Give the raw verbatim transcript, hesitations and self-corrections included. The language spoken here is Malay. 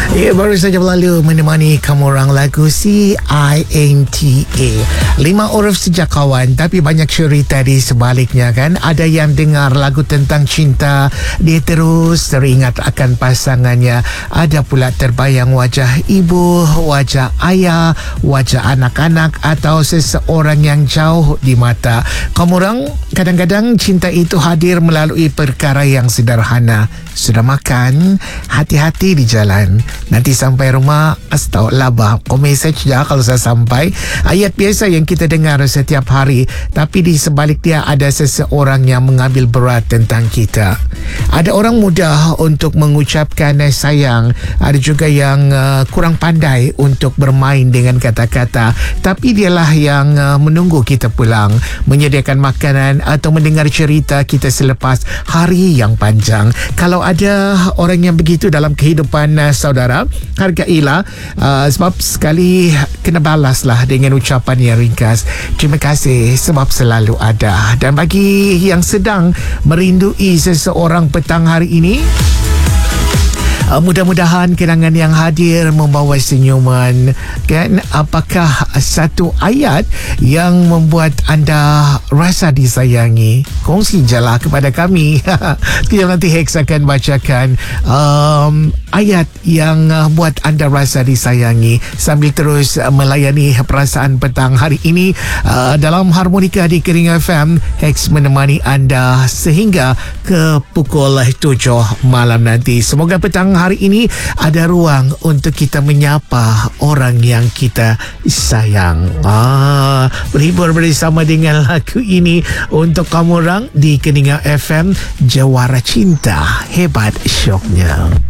Ya, baru saja berlalu menemani kamu orang lagu C I N T A. Lima huruf sejak kawan, tapi banyak cerita di sebaliknya kan. Ada yang dengar lagu tentang cinta, dia terus teringat akan pasangannya. Ada pula terbayang wajah ibu, wajah ayah, wajah anak-anak atau seseorang yang jauh di mata. Kamu orang, kadang-kadang cinta itu hadir melalui perkara yang sederhana. Sudah makan? Hati-hati di jalan. Nanti sampai rumah, astagfirullah, kau message dah kalau saya sampai. Ayat biasa yang kita dengar setiap hari, tapi di sebalik dia ada seseorang yang mengambil berat tentang kita. Ada orang mudah untuk mengucapkan sayang, ada juga yang uh, kurang pandai untuk bermain dengan kata-kata, tapi dialah yang uh, menunggu kita pulang, menyediakan makanan atau mendengar cerita kita selepas hari yang panjang. Kalau ada orang yang begitu dalam kehidupan uh, saudara, hargailah, uh, sebab sekali kena balaslah dengan ucapan yang ringkas. Terima kasih sebab selalu ada. Dan bagi yang sedang merindui seseorang petang hari ini, Uh, mudah-mudahan kenangan yang hadir membawa senyuman kan. Apakah satu ayat yang membuat anda rasa disayangi? Kongsi je lah kepada kami. Kita nanti Hex akan bacakan um, ayat yang uh, buat anda rasa disayangi sambil terus uh, melayani perasaan petang hari ini uh, dalam Harmonika di Kering F M. Hex menemani anda sehingga ke pukul tujuh malam nanti. Semoga petang hari ini ada ruang untuk kita menyapa orang yang kita sayang. Ah, berhibur bersama dengan lagu ini untuk kamu orang di Keninga F M. Jawara Cinta, hebat syoknya.